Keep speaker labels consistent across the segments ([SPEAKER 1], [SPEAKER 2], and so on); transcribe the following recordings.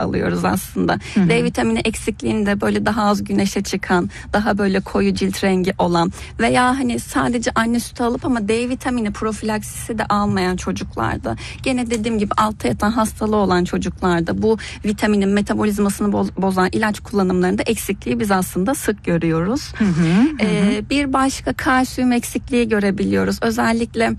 [SPEAKER 1] alıyoruz aslında. D vitamini eksikliğinde böyle daha az güneşe çıkan, daha böyle koyu cilt rengi olan veya hani sadece anne sütü alıp ama D vitamini profilaksisi de almayan çocuklarda, gene dediğim gibi altta yatan hastalığı olan çocuklarda bu vitaminin metabolizmasını bozan ilaç kullanımlarında eksikliği biz aslında sık görüyoruz. Bir başka kalsiyum eksikliği görebiliyoruz. Özellikle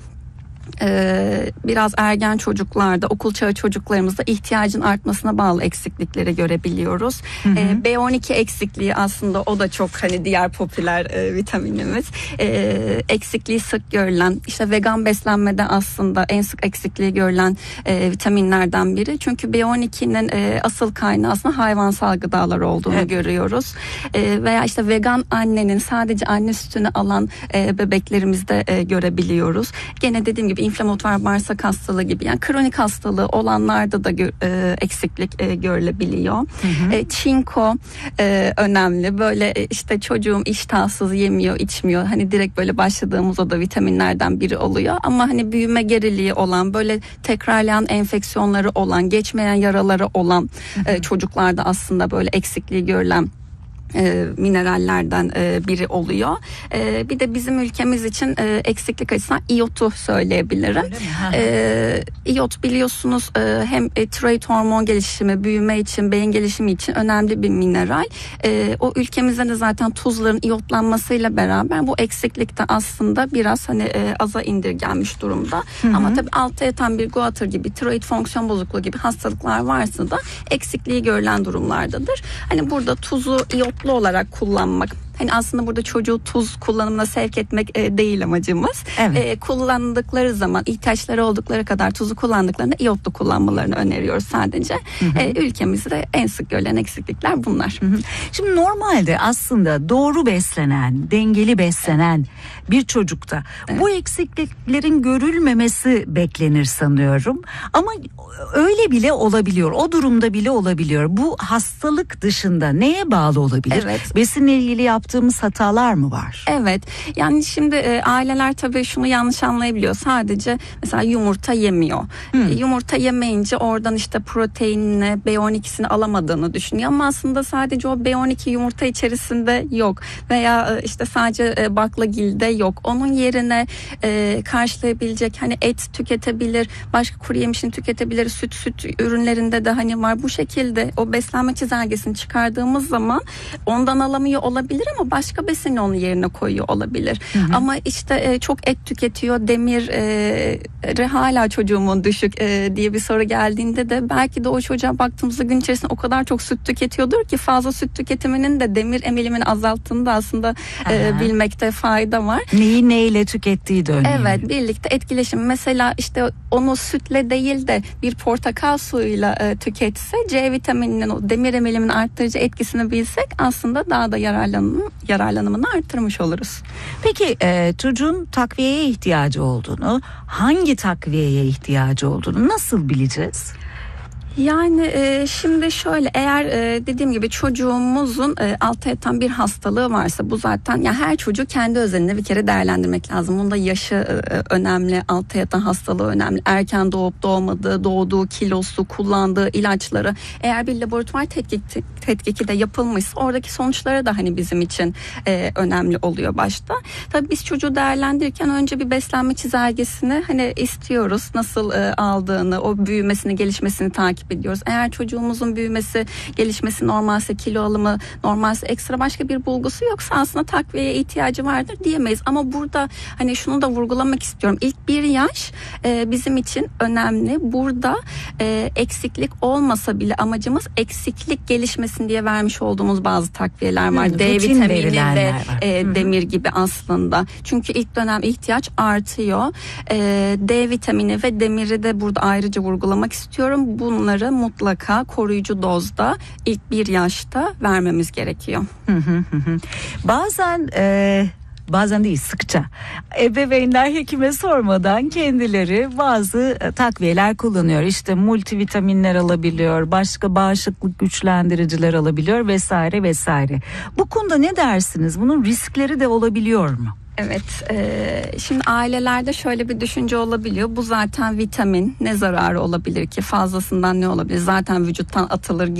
[SPEAKER 1] biraz ergen çocuklarda, okul çağı çocuklarımızda ihtiyacın artmasına bağlı eksiklikleri görebiliyoruz. B12 eksikliği aslında o da çok hani diğer popüler vitaminimiz. Eksikliği sık görülen, işte vegan beslenmede aslında en sık eksikliği görülen vitaminlerden biri. Çünkü B12'nin asıl kaynağı aslında hayvansal gıdalar olduğunu görüyoruz. Veya işte vegan annenin sadece anne sütünü alan bebeklerimizde görebiliyoruz. Gene dediğim gibi inflamatuar bağırsak hastalığı gibi, yani kronik hastalığı olanlarda da eksiklik görülebiliyor. Çinko önemli. Böyle işte çocuğum iştahsız, yemiyor, içmiyor. Hani direkt böyle başladığımız o da vitaminlerden biri oluyor. Ama hani büyüme geriliği olan, böyle tekrarlayan enfeksiyonları olan, geçmeyen yaraları olan çocuklarda aslında böyle eksikliği görülen minerallerden biri oluyor. Bir de bizim ülkemiz için eksiklik açısından iyotu söyleyebilirim. İyot biliyorsunuz hem tiroid hormon gelişimi, büyüme için, beyin gelişimi için önemli bir mineral. O ülkemizde de zaten tuzların iyotlanmasıyla beraber bu eksiklik de aslında biraz hani aza indirgenmiş durumda. Ama tabii altta yatan bir goiter gibi, tiroid fonksiyon bozukluğu gibi hastalıklar varsa da eksikliği görülen durumlardadır. Hani burada tuzu iyotlu olarak kullanmak, hani aslında burada çocuğu tuz kullanımına sevk etmek değil amacımız. Kullandıkları zaman, ihtiyaçları oldukları kadar tuzu kullandıklarında iyotlu kullanmalarını öneriyoruz sadece. Ülkemizde en sık görülen eksiklikler bunlar.
[SPEAKER 2] Şimdi normalde aslında doğru beslenen, dengeli beslenen bir çocukta bu eksikliklerin görülmemesi beklenir sanıyorum. Ama öyle bile olabiliyor. O durumda bile olabiliyor. Bu hastalık dışında neye bağlı olabilir? Besinle ilgili yaptığımız hatalar mı var?
[SPEAKER 1] Evet. Yani şimdi aileler tabii şunu yanlış anlayabiliyor. Sadece mesela yumurta yemiyor. Yumurta yemeyince oradan işte proteinini, B12'sini alamadığını düşünüyor. Ama aslında sadece o B12 yumurta içerisinde yok. Veya işte sadece baklagilde yok. Onun yerine karşılayabilecek hani et tüketebilir, başka kuru yemişini tüketebilir, süt ürünlerinde de hani var. Bu şekilde o beslenme çizelgesini çıkardığımız zaman ondan alamıyor olabilir ama başka besini onun yerine koyuyor olabilir. Ama işte çok et tüketiyor, demir hala çocuğumun düşük diye bir soru geldiğinde de belki de o çocuğa baktığımızda gün içerisinde o kadar çok süt tüketiyordur ki fazla süt tüketiminin de demir emilimini azalttığını da aslında bilmekte fayda var.
[SPEAKER 2] Neyi neyle tükettiği de önemli.
[SPEAKER 1] Evet, birlikte etkileşim. Mesela işte onu sütle değil de bir portakal suyuyla tüketse C vitamininin, o demir emilimini arttırıcı etkisini bilsek aslında daha da yararlanımını arttırmış oluruz.
[SPEAKER 2] Peki çocuğun takviyeye ihtiyacı olduğunu, hangi takviyeye ihtiyacı olduğunu nasıl bileceğiz?
[SPEAKER 1] Yani şimdi şöyle, eğer dediğim gibi çocuğumuzun altta yatan bir hastalığı varsa, bu zaten ya her çocuğu kendi özelinde bir kere değerlendirmek lazım. Bunda yaşı önemli, altta yatan hastalığı önemli, erken doğup doğmadığı, doğduğu, kilosu, kullandığı ilaçları, eğer bir laboratuvar tetkiki de yapılmışsa oradaki sonuçları da hani bizim için önemli oluyor başta. Tabii biz çocuğu değerlendirirken önce bir beslenme çizelgesini hani istiyoruz, nasıl aldığını, o büyümesini, gelişmesini takip ediyoruz. Eğer çocuğumuzun büyümesi, gelişmesi normalse, kilo alımı normalse, ekstra başka bir bulgusu yoksa aslında takviyeye ihtiyacı vardır diyemeyiz. Ama burada hani şunu da vurgulamak istiyorum. İlk 1 yaş bizim için önemli. Burada eksiklik olmasa bile amacımız eksiklik gelişmesin diye vermiş olduğumuz bazı takviyeler var. D vitamini ve demir gibi aslında. Çünkü ilk dönem ihtiyaç artıyor. D vitamini ve demiri de burada ayrıca vurgulamak istiyorum. Bunları mutlaka koruyucu dozda ilk 1 yaşta vermemiz gerekiyor.
[SPEAKER 2] Bazen değil, sıkça ebeveynler hekime sormadan kendileri bazı takviyeler kullanıyor. İşte multivitaminler alabiliyor, başka bağışıklık güçlendiriciler alabiliyor vesaire vesaire. Bu konuda ne dersiniz? Bunun riskleri de olabiliyor mu?
[SPEAKER 1] Evet, şimdi ailelerde şöyle bir düşünce olabiliyor. Bu zaten vitamin, ne zararı olabilir ki? Fazlasından ne olabilir? Zaten vücuttan atılır